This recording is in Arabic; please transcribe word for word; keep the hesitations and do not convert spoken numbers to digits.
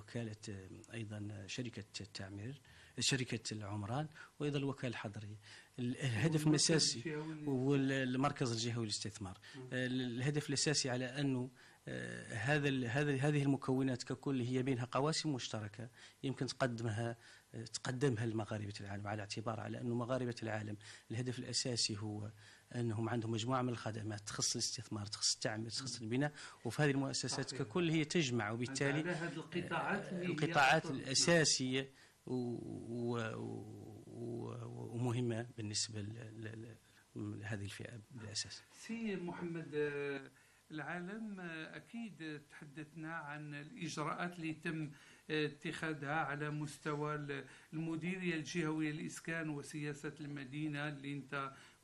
وكالة أيضا شركة التعمير، شركة العمران، وأيضا الوكالة الحضرية. الهدف الأساسي والمركز الجهوي للاستثمار. الهدف الأساسي على أنه هذا هذا هذه المكونات ككل هي بينها قواسم مشتركة يمكن تقدمها تقدمها لمغاربة العالم، على اعتبار على أنه مغاربة العالم الهدف الأساسي هو أنهم عندهم مجموعة من الخدمات تخص الاستثمار، تخص التعمير، تخص البناء، وفي هذه المؤسسات ككل هي تجمع، وبالتالي القطاعات, القطاعات الأساسية ومهمة بالنسبة لهذه الفئة بالأساس. سي محمد، العالم أكيد تحدثنا عن الإجراءات اللي تم اتخاذها على مستوى المديرية الجهوية للإسكان وسياسة المدينة اللي أنت